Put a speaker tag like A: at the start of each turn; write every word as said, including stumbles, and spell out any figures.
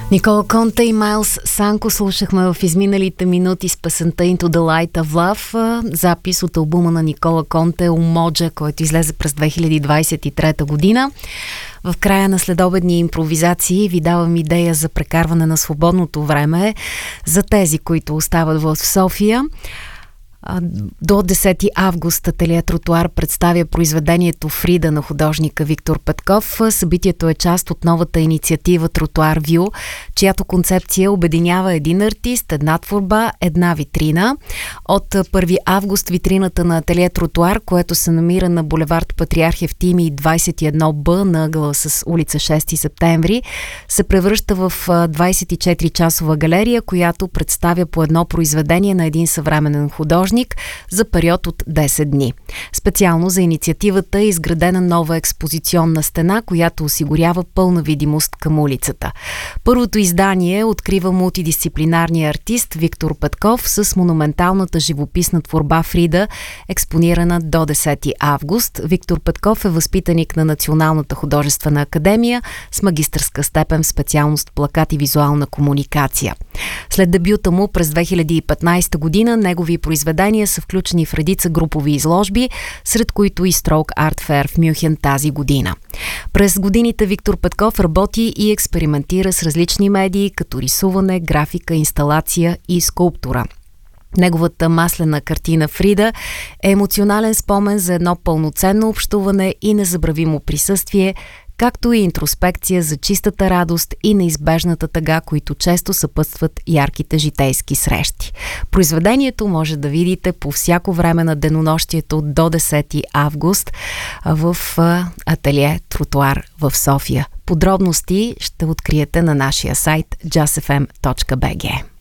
A: Никола Конте и Майлс Санко слушахме в изминалите минути с песента Into the Light of Love, запис от албума на Никола Конте Умоджа, който излезе през две хиляди двадесет и трета година. В края на следобедни импровизации ви давам идея за прекарване на свободното време за тези, които остават в София. До десети август ателие Тротоар представя произведението Фрида на художника Виктор Петков. Събитието е част от новата инициатива Тротоар Вю, чиято концепция обединява един артист, една творба, една витрина. От първи август витрината на ателие Тротоар, което се намира на булевард Патриарх Евтимий двадесет и едно Б на ъгъла с улица шести септември, се превръща в двадесет и четири часова галерия, която представя по едно произведение на един съвременен художник за период от десет дни. Специално за инициативата е изградена нова експозиционна стена, която осигурява пълна видимост към улицата. Първото издание открива мултидисциплинарния артист Виктор Петков с монументалната живописна творба Фрида, експонирана до десети август. Виктор Петков е възпитаник на Националната художествена академия с магистърска степен в специалност плакат и визуална комуникация. След дебюта му през две хиляди и петнадесета година негови произведения са включени в редица групови изложби, сред които и Stroke Art Fair в Мюнхен тази година. През годините Виктор Петков работи и експериментира с различни медии, като рисуване, графика, инсталация и скулптура. Неговата маслена картина Фрида е емоционален спомен за едно пълноценно общуване и незабравимо присъствие, както и интроспекция за чистата радост и неизбежната тъга, които често съпътстват ярките житейски срещи. Произведението може да видите по всяко време на денонощието до десети август в ателие Тротоар в София. Подробности ще откриете на нашия сайт джаз еф ем точка би джи.